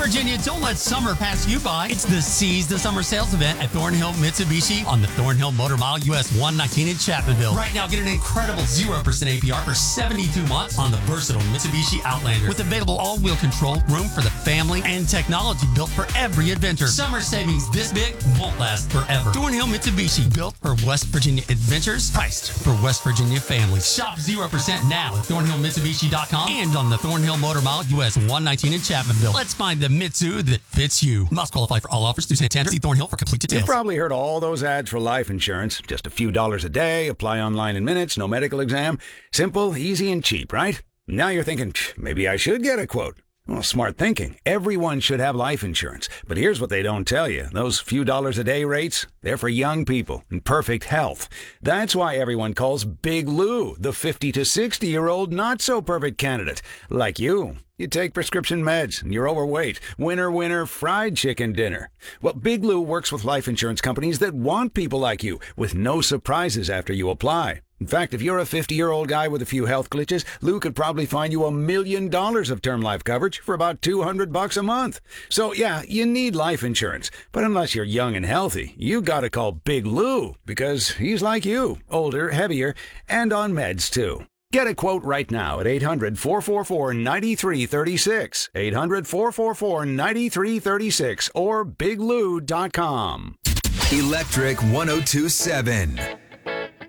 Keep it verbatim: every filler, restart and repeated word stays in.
Virginia, don't let summer pass you by. It's the Seize the Summer sales event at Thornhill Mitsubishi on the Thornhill Motor Mile U S one nineteen in Chapmanville. Right now, get an incredible zero percent A P R for seventy-two months on the versatile Mitsubishi Outlander with available all-wheel control, room for the family, and technology built for every adventure. Summer savings this big won't last forever. Thornhill Mitsubishi, built for West Virginia adventures, priced for West Virginia families. Shop zero percent now at thornhill mitsubishi dot com and on the Thornhill Motor Mile U S one nineteen in Chapmanville. Let's find the Mitsu that fits you. Must qualify for all offers through Santander. See Thornhill for complete details. You've probably heard all those ads for life insurance. Just a few dollars a day, apply online in minutes, no medical exam. Simple, easy, and cheap, right? Now you're thinking, maybe I should get a quote. Well, smart thinking. Everyone should have life insurance. But here's what they don't tell you. Those few dollars a day rates, they're for young people in perfect health. That's why everyone calls Big Lou the fifty to sixty-year-old not-so-perfect candidate. Like you. You take prescription meds, and you're overweight. Winner, winner, fried chicken dinner. Well, Big Lou works with life insurance companies that want people like you, with no surprises after you apply. In fact, if you're a fifty-year-old guy with a few health glitches, Lou could probably find you a million dollars of term life coverage for about two hundred bucks a month. So, yeah, you need life insurance. But unless you're young and healthy, you gotta call Big Lou, because he's like you, older, heavier, and on meds, too. Get a quote right now at eight hundred, four four four, nine three three six, eight hundred, four four four, nine three three six, or big lou dot com. Electric one oh two point seven.